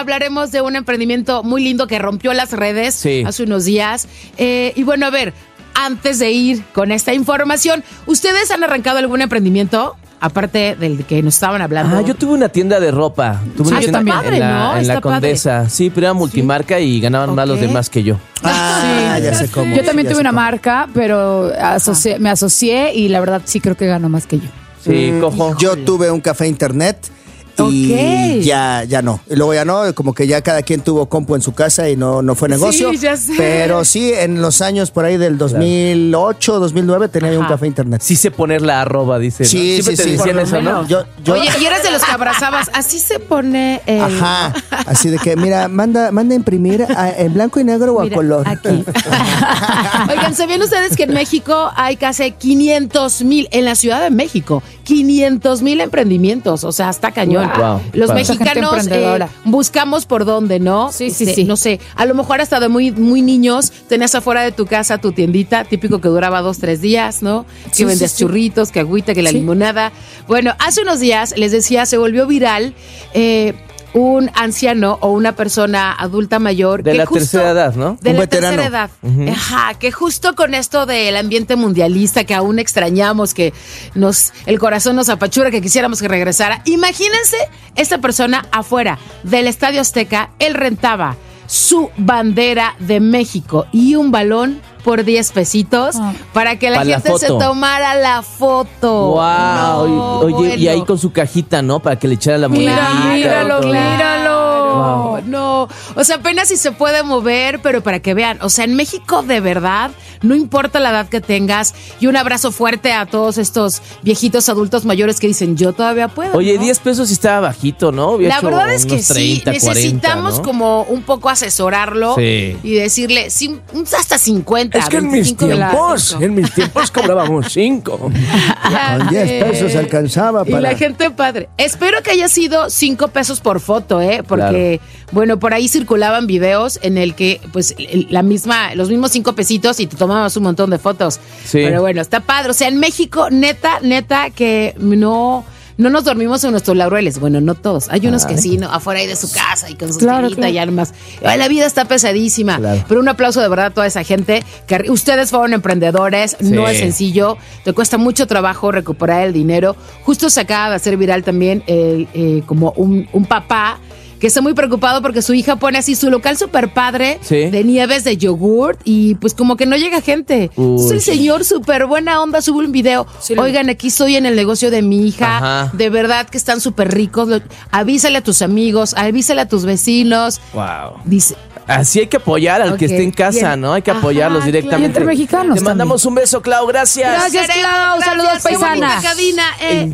hablaremos de un emprendimiento muy lindo que rompió las redes hace unos días. Y bueno, a ver, antes de ir con esta información, ¿ustedes han arrancado algún emprendimiento? Aparte del que nos estaban hablando. Yo tuve una tienda de ropa. Tuve una tienda también. Padre, ¿no? En la Está Condesa. padre. Sí, pero era multimarca y ganaban más los demás que yo. Ya sé cómo. Yo también tuve una marca, pero me asocié y la verdad sí creo que ganó más que yo. Sí, cojo. Yo tuve un café internet y ya no. Y luego ya no, como que ya cada quien tuvo compu en su casa y no fue negocio. Sí, ya sé. Pero sí, en los años por ahí del 2008, 2009 tenía un café internet. Sí sé poner la arroba, dice. Sí, ¿no? Siempre te decían eso, ¿no? Yo, Oye, y eras de los que abrazabas. Así se pone el... Ajá, así de que, mira, manda a imprimir en blanco y negro o a color. Aquí. Oigan, ¿sabían ustedes que en México hay casi 500,000, en la Ciudad de México, 500,000 emprendimientos? O sea, está cañón. Wow. Los Mucha gente mexicanos emprendedora. buscamos por dónde, ¿no? Sí. No sé, a lo mejor hasta de muy, muy niños tenías afuera de tu casa tu tiendita, típico que duraba 2-3 días, ¿no? Que vendías churritos, que agüita, que la limonada. Bueno, hace unos días, les decía, se volvió viral un anciano o una persona adulta mayor. De la tercera edad, ¿no? De Un la veterano. tercera edad. Ajá, que justo con esto del ambiente mundialista que aún extrañamos, que el corazón nos apachura, que quisiéramos que regresara. Imagínense esta persona afuera del Estadio Azteca, él rentaba su bandera de México y un balón por 10 pesitos para que la gente se tomara la foto. Wow. No, Oye, bueno. y ahí con su cajita, ¿no? Para que le echara la monedita. Míralo. No, o sea, apenas si se puede mover, pero para que vean, o sea, en México de verdad, no importa la edad que tengas, y un abrazo fuerte a todos estos viejitos adultos mayores que dicen, yo todavía puedo. Oye, ¿no? 10 pesos sí estaba bajito, ¿no? Había La hecho verdad es que unos 30, sí, 40, necesitamos ¿no? como un poco asesorarlo y decirle, hasta 50. Es que en mis 25 tiempos cobrábamos 5. Con 10 pesos alcanzaba Y para... la gente padre. Espero que haya sido 5 pesos por foto, porque, bueno, por ahí circulaban videos en el que, pues, los mismos 5 pesitos y te tomabas un montón de fotos. Sí. Pero bueno, está padre. O sea, en México, neta, que no nos dormimos en nuestros laureles. Bueno, no todos. Hay unos que sí, ¿no? Afuera ahí de su casa y con su tirita y armas. La vida está pesadísima. Claro. Pero un aplauso de verdad a toda esa gente. Que ustedes fueron emprendedores. No es sencillo. Te cuesta mucho trabajo recuperar el dinero. Justo se acaba de hacer viral también como un papá que está muy preocupado porque su hija pone así su local super padre de nieves de yogurt y pues como que no llega gente. Entonces el señor súper buena onda sube un video. Oigan, aquí estoy en el negocio de mi hija. Ajá. De verdad que están súper ricos. Avísale a tus amigos, avísale a tus vecinos. Wow. Dice... Así hay que apoyar al que esté en casa, bien. ¿no? Hay que apoyarlos directamente. Y entre mexicanos Te mandamos un beso, Clau. Gracias. Gracias, Clau. Saludos, paisana. Qué bonita cabina.